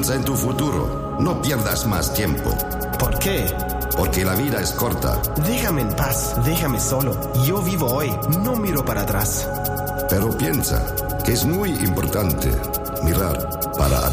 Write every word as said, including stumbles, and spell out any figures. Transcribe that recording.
Piensa en tu futuro. No pierdas más tiempo. ¿Por qué? Porque la vida es corta. Déjame en paz, déjame solo. Yo vivo hoy, no miro para atrás. Pero piensa que es muy importante mirar para adelante.